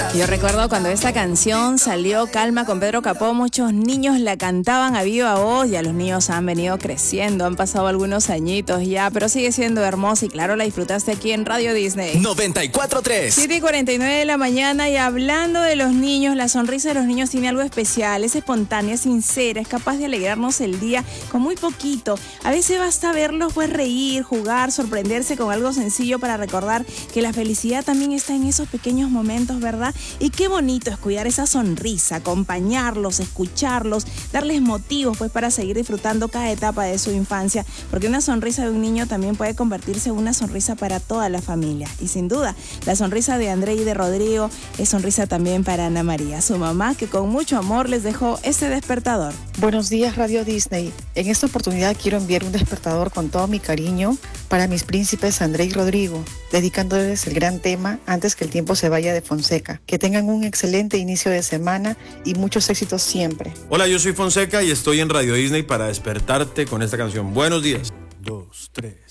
Yo recuerdo cuando esta canción salió, Calma, con Pedro Capó, muchos niños la cantaban a viva voz. Ya los niños han venido creciendo, han pasado algunos añitos ya, pero sigue siendo hermosa y claro, la disfrutaste aquí en Radio Disney. 94.3. 7:49 de la mañana, y hablando de los niños, la sonrisa de los niños tiene algo especial, es espontánea, es sincera, es capaz de alegrarnos el día con muy poquito. A veces basta verlos pues reír, jugar, sorprenderse con algo sencillo para recordar que la felicidad también está en esos pequeños momentos, ¿verdad? Y qué bonito es cuidar esa sonrisa, acompañarlos, escucharlos, darles motivos pues para seguir disfrutando cada etapa de su infancia, porque una sonrisa de un niño también puede convertirse en una sonrisa para toda la familia. Y sin duda, la sonrisa de André y de Rodrigo es sonrisa también para Ana María, su mamá, que con mucho amor les dejó este despertador. Buenos días, Radio Disney. En esta oportunidad quiero enviar un despertador con todo mi cariño para mis príncipes André y Rodrigo, dedicándoles el gran tema Antes que el tiempo se vaya de Fonseca. Que tengan un excelente inicio de semana y muchos éxitos siempre. Hola, yo soy Fonseca y estoy en Radio Disney para despertarte con esta canción. Buenos días. 2, 3.